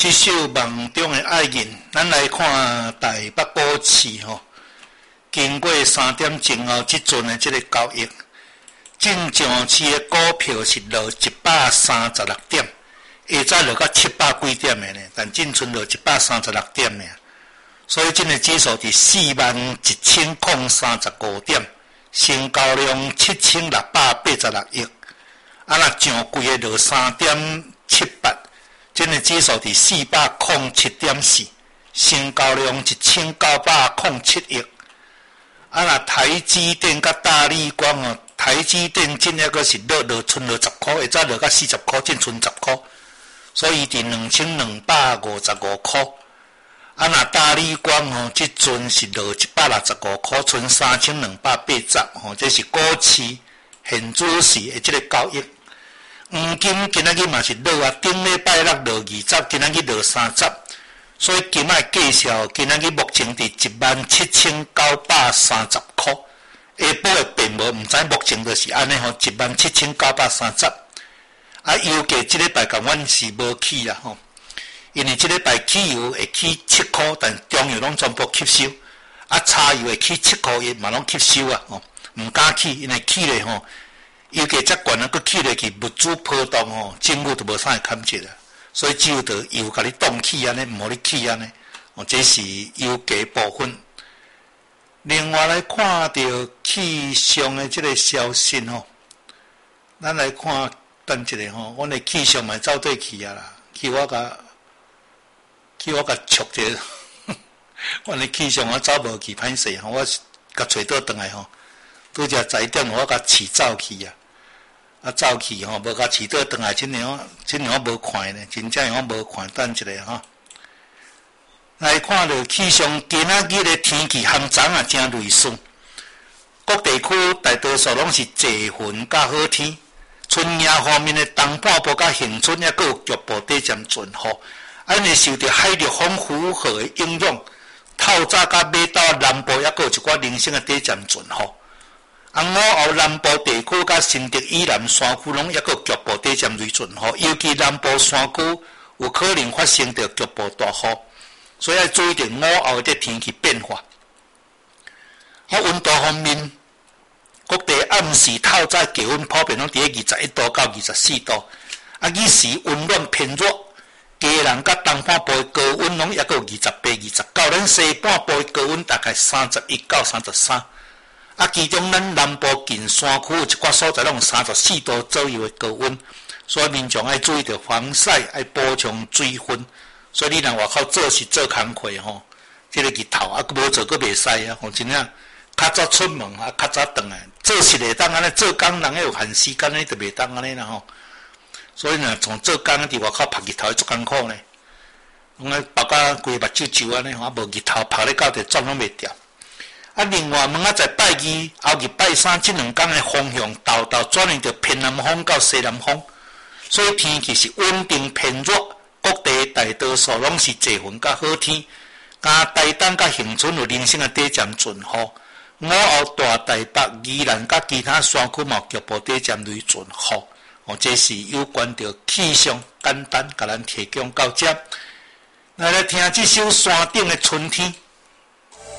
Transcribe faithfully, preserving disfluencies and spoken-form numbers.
这首梦中的爱人，咱来看台北股市吼，经过三点钟后，即阵的这个交易，正上市的股票是落一百三十六点，下早落到七百几点的呢，但进存落一百三十六点呢，所以这个指数是四万一千零三十五点，成交量七千六百八十六亿，啊那上贵的落三点七八。这个指数是四百零七点四，成交量一千九百零七亿。啊，那台积电甲大立光哦，台积电今日个是落落剩落十块，会早落到四十块，净剩十块，所以伫两千两百五十五块。啊，那大立光哦，即阵是落一百六十五块，剩三千两百八十哦，这是股市现主时的即个交易。黄金今仔日嘛是落啊，顶礼拜六落二十，今仔日落三十，所以金仔计数今仔日目前伫一万七千九百三十块，下晡的变无，毋知目前就是安尼吼，一万七千九百三十。啊，油价即礼拜甲阮是无起啦吼，因为即礼拜汽油会起七块，但中油拢全部吸收，啊，柴油会起七块，伊嘛拢吸收啊吼，毋敢起，因为起咧吼。油价遮悬啊，佮起落去物资波动吼，政府都无啥会砍折啊，所以只有着油甲你冻起安尼，毋互你起安尼，哦，这是油价部分。另外来看到气象的即个消息吼，咱来看等一下吼，阮的气象嘛走对去啊啦，去我甲去我甲戳者，阮的气象我走无去歹势吼，我甲找倒转来吼，拄则十一点我甲饲走去啊。啊，走去吼，无甲饲倒转来，真样，真样无看呢，真正样无看，等一下吼。来看到气象，今仔日的天气含昨啊真类似，各地区大多数拢是济云甲好天。春夜方面的东半部甲恒春也佫有局部短暂阵雨，啊，因为受到海陆风符号的影响，透早甲尾到南部也佫有一寡零星的短暂阵雨。啊，午后南部地区甲新竹以南山区拢抑佫局部短暂雷阵雨，尤其南部山区有可能发生着局部大雨，所以要注意着午后的天气变化。啊，温度方面，各地暗时透早气温普遍拢伫咧二十一度到二十四度，啊，日时温暖偏热，嘉南甲东半部的高温拢抑佫有二十八、二十九，咱西半部的高温大概三十一到三十三。啊，其中咱南部近山区有一寡所在拢三十四度左右的高温，所以民众爱注意着防晒，爱补充水分。所以你若外口做事做工课吼，即、這个日头啊，佫无做佫袂使啊，吼，真正较早出门啊，较早转来，做事会当安尼，做工人有限时间，你就袂当安尼啦吼。所以若从做工伫外口晒日头做艰苦呢，拢爱包甲规目睭皱安尼，吼，无日头晒咧到底转拢袂掉。啊，另外，问啊，在拜二、后日拜三这两天的风向，豆豆转移到偏南风到西南风，所以天气是稳定偏热，各地大多数拢是济云甲好天，加台东甲恒春有零星的短暂阵雨，午后大台北、宜兰甲其他山区嘛局部短暂雷阵雨。哦，这是有关着气象，简单甲咱提供到这。来来听这首山顶的春天。